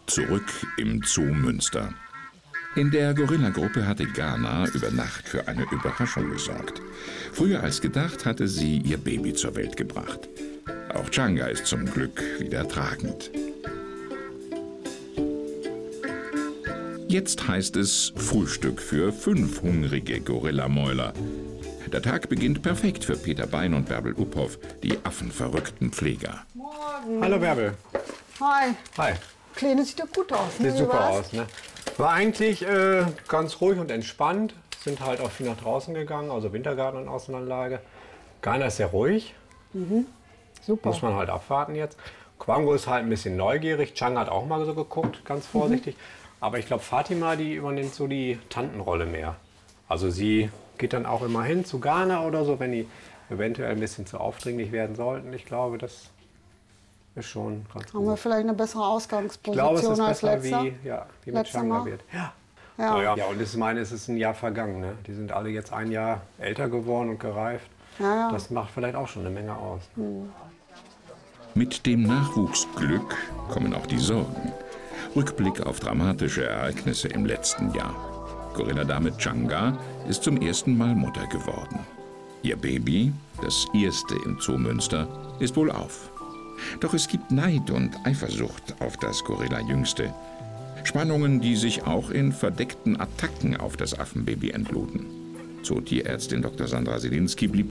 Zurück im Zoo Münster. In der Gorilla-Gruppe hatte Ghana über Nacht für eine Überraschung gesorgt. Früher als gedacht hatte sie ihr Baby zur Welt gebracht. Auch Changa ist zum Glück wieder tragend. Jetzt heißt es Frühstück für 5 hungrige Gorillamäuler. Der Tag beginnt perfekt für Peter Bein und Bärbel Uphoff, die affenverrückten Pfleger. Morgen. Hallo Bärbel. Hi. Hi. Kleine sieht ja gut aus. Ne? Sieht super aus, ne? War eigentlich ganz ruhig und entspannt. Sind halt auch viel nach draußen gegangen, also Wintergarten und Außenanlage. Ghana ist sehr ruhig. Super. Muss man halt abwarten jetzt. Quango ist halt ein bisschen neugierig. Changa hat auch mal so geguckt, ganz vorsichtig. Aber ich glaube, Fatima, die übernimmt so die Tantenrolle mehr. Also sie geht dann auch immer hin zu Ghana oder so, wenn die eventuell ein bisschen zu aufdringlich werden sollten. Ich glaube, das ist schon ganz Haben wir gut. vielleicht eine bessere Ich glaube, es Ausgangsposition ist als besser letzter? wie mit letzter Changa Mal? wird. Ja. Ja. Ja, und ich meine, es ist ein Jahr vergangen. Ne? Die sind alle jetzt ein Jahr älter geworden und gereift. Ja. Das macht vielleicht auch schon eine Menge aus. Mit dem Nachwuchsglück kommen auch die Sorgen. Rückblick auf dramatische Ereignisse im letzten Jahr. Gorilladame Changa ist zum ersten Mal Mutter geworden. Ihr Baby, das erste im Zoo Münster, ist wohlauf. Doch es gibt Neid und Eifersucht auf das Gorilla-Jüngste. Spannungen, die sich auch in verdeckten Attacken auf das Affenbaby entluden. Zootierärztin Dr. Sandra Selinski blieb